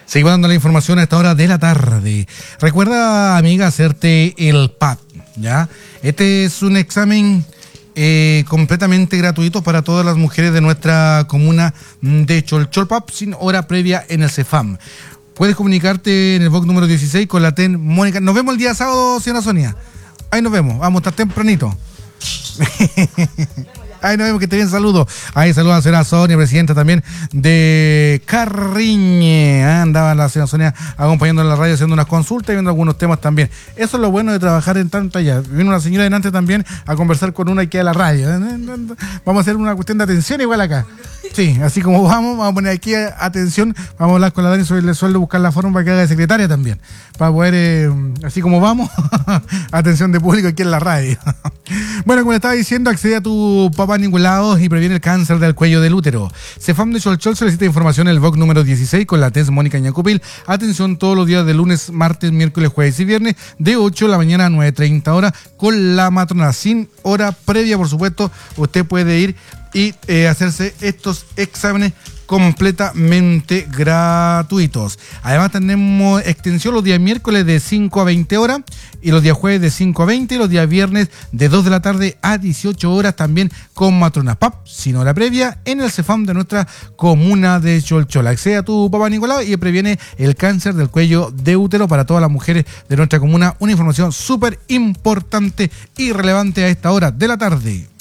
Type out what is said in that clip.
Seguimos dando la información a esta hora de la tarde. Recuerda, amiga, hacerte el PAP, ¿ya? Este es un examen completamente gratuito para todas las mujeres de nuestra comuna de Cholchol-PAP, sin hora previa en el CEFAM. Puedes comunicarte en el box número 16 con la TEN Mónica. Nos vemos el día sábado, señora Sonia. Ahí nos vemos. Vamos a estar tempranito. Ahí nos vemos, que te bien, saludo. Ahí saluda a la señora Sonia, presidenta también de Carriñe. Andaba la señora Sonia acompañando en la radio, haciendo unas consultas y viendo algunos temas también. Eso es lo bueno de trabajar en tanta allá. Vino una señora delante también a conversar con una aquí a la radio. Vamos a hacer una cuestión de atención igual acá. Sí, así como vamos a poner aquí atención, vamos a hablar con la Dani sobre el sueldo, buscar la forma para que haga de secretaria también. Para poder, así como vamos, atención de público aquí en la radio. Bueno, como le estaba diciendo, accede a tu papá Nicolaos y previene el cáncer del cuello del útero. CEFAM de Cholchol solicita información en el box número 16 con la TES Mónica Ñacupil. Atención todos los días de lunes, martes, miércoles, jueves y viernes de 8 de la mañana a 9:30 horas con la matrona. Sin hora previa, por supuesto, usted puede ir y hacerse estos exámenes completamente gratuitos. Además tenemos extensión los días miércoles de 5 a 20 horas y los días jueves de 5 a 20 y los días viernes de 2 de la tarde a 18 horas también con matrona PAP sin hora previa en el CEFAM de nuestra comuna de Cholchol. Accede a tu papá Nicolau y previene el cáncer del cuello de útero para todas las mujeres de nuestra comuna. Una información súper importante y relevante a esta hora de la tarde.